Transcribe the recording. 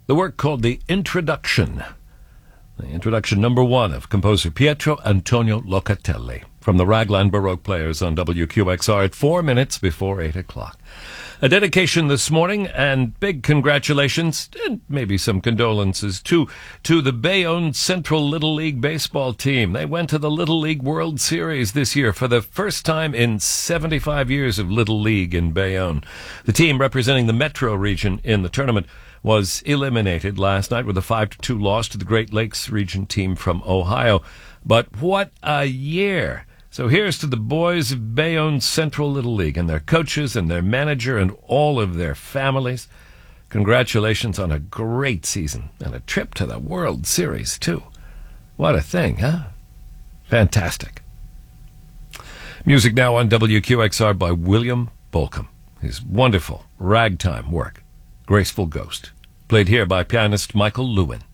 the work called The Introduction. The introduction number one of composer Pietro Antonio Locatelli from the Raglan Baroque Players on WQXR at 4 minutes before 8 o'clock. A dedication this morning, and big congratulations, and maybe some condolences, to the Bayonne Central Little League baseball team. They went to the Little League World Series this year for the first time in 75 years of Little League in Bayonne. The team representing the Metro region in the tournament was eliminated last night with a 5-2 loss to the Great Lakes region team from Ohio. But what a year! So here's to the boys of Bayonne Central Little League and their coaches and their manager and all of their families. Congratulations on a great season and a trip to the World Series, too. What a thing, huh? Fantastic. Music now on WQXR by William Bolcom. His wonderful ragtime work, Graceful Ghost, played here by pianist Michael Lewin.